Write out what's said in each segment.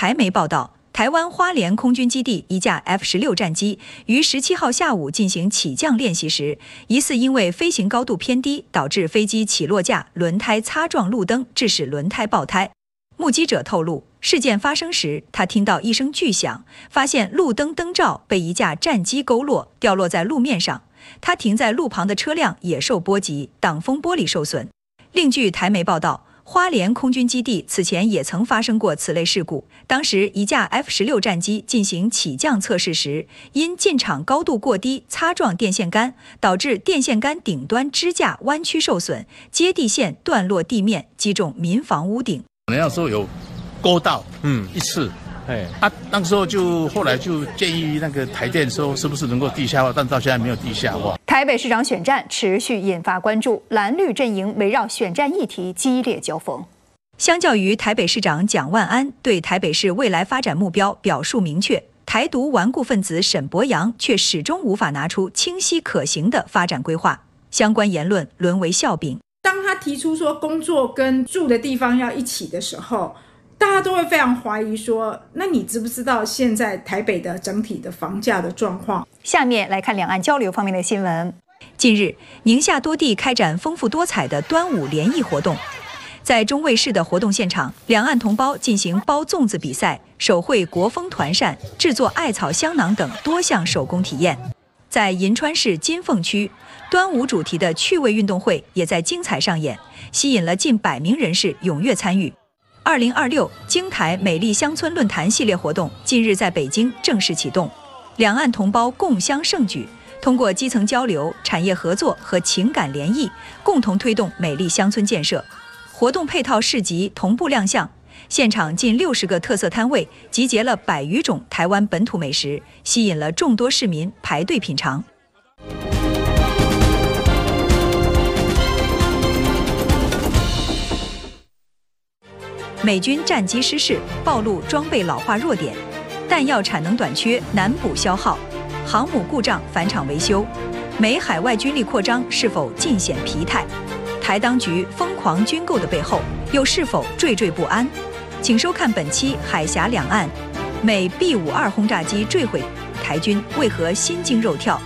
台媒报道，台湾花莲空军基地一架 F-16战机于17号下午进行起降练习时，疑似因为飞行高度偏低，导致飞机起落架轮胎擦撞路灯，致使轮胎爆胎。目击者透露，事件发生时，他听到一声巨响，发现路灯灯罩被一架战机勾落，掉落在路面上。他停在路旁的车辆也受波及，挡风玻璃受损。另据台媒报道，花莲空军基地此前也曾发生过此类事故，当时一架 F-16战机进行起降测试时，因进场高度过低擦撞电线杆，导致电线杆顶端支架弯曲受损，接地线断落地面，击中民房屋顶。 那时候有勾到一次，那时候后来就建议那个台电说是不是能够地下化，但到现在没有地下化。 台北市长选战持续引发关注，蓝绿阵营围绕选战议题激烈交锋。 相较于台北市长蒋万安对台北市未来发展目标表述明确，台独顽固分子沈伯洋却始终无法拿出清晰可行的发展规划，相关言论沦为笑柄。 当他提出说工作跟住的地方要一起的时候，大家都会非常怀疑说，那你知不知道现在台北的整体的房价的状况？ 下面来看两岸交流方面的新闻。 近日，宁夏多地开展丰富多彩的端午联谊活动。在中卫市的活动现场，两岸同胞进行包粽子比赛、手绘国风团扇、制作艾草香囊等多项手工体验。在银川市金凤区，端午主题的趣味运动会也在精彩上演，吸引了近100名人士踊跃参与。2026京台美丽乡村论坛系列活动近日在北京正式启动，两岸同胞共襄盛举，通过基层交流、产业合作和情感联谊，共同推动美丽乡村建设。活动配套市集同步亮相，现场近60个特色摊位集结了100余种台湾本土美食，吸引了众多市民排队品尝。美军战机失事，暴露装备老化弱点，弹药产能短缺，难补消耗，航母故障返场维修，美海外军力扩张是否尽显疲态？台当局疯狂军购的背后，又是否惴惴不安？请收看本期《海峡两岸》，美 B-52轰炸机坠毁，台军为何心惊肉跳？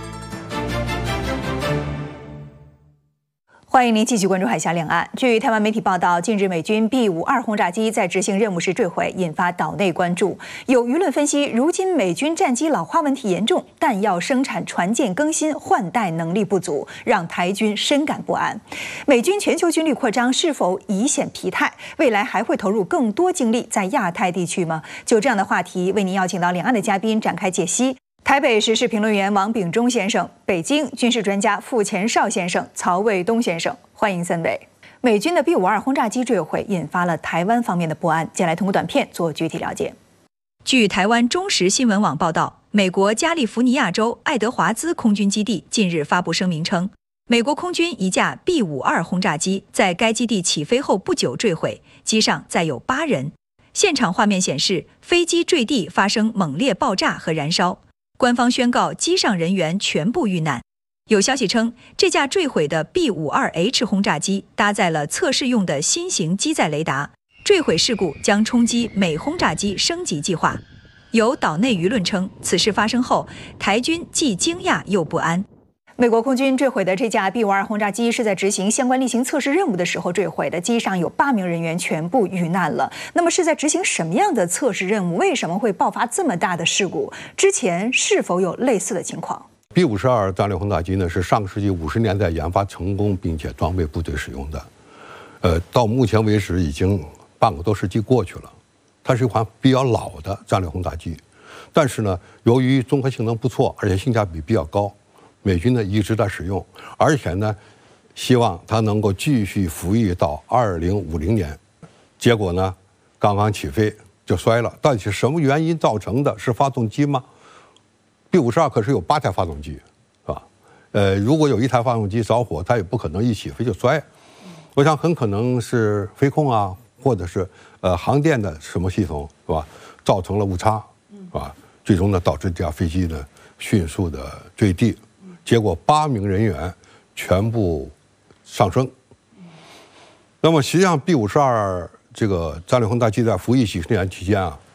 欢迎您继续关注海峡两岸。据台湾媒体报道，近日美军 B-52轰炸机在执行任务时坠毁，引发岛内关注。有舆论分析，如今美军战机老化问题严重，弹药生产船舰更新换代能力不足，让台军深感不安。美军全球军力扩张是否已显疲态？未来还会投入更多精力在亚太地区吗？就这样的话题，为您邀请到两岸的嘉宾展开解析。台北时事评论员王炳忠先生，北京军事专家傅前绍先生，曹卫东先生，欢迎3位。美军的 B-52轰炸机坠毁，引发了台湾方面的不安。接下来通过短片做具体了解。 据台湾中时新闻网报道，美国加利福尼亚州爱德华兹空军基地近日发布声明称，美国空军一架 B-52轰炸机在该基地起飞后不久坠毁，机上载有8人。现场画面显示，飞机坠地发生猛烈爆炸和燃烧。官方宣告机上人员全部遇难。有消息称，这架坠毁的 B-52H 轰炸机搭载了测试用的新型机载雷达，坠毁事故将冲击美轰炸机升级计划。有岛内舆论称，此事发生后，台军既惊讶又不安。 美国空军坠毁的这架 B-52轰炸机是在执行相关例行测试任务的时候坠毁的，机上有8名人员全部遇难了。那么是在执行什么样的测试任务？为什么会爆发这么大的事故？之前是否有类似的情况 ？B-52战略轰炸机呢，是上个世纪50年代研发成功并且装备部队使用的。到目前为止已经半个多世纪过去了，它是一款比较老的战略轰炸机。但是呢，由于综合性能不错，而且性价比比较高，美军呢一直在使用，而且呢，希望它能够继续服役到2050年。结果呢，刚刚起飞就摔了。到底是什么原因造成的？是发动机吗？B-52可是有8台发动机，是吧？如果有1台发动机着火，它也不可能一起飞就摔。我想很可能是飞控啊，或者是航电的什么系统，是吧？造成了误差，是吧？最终呢，导致这架飞机呢迅速的坠地。结果8名人员全部丧生。那么实际上 B-52这个战略轰炸机在服役几十年期间啊，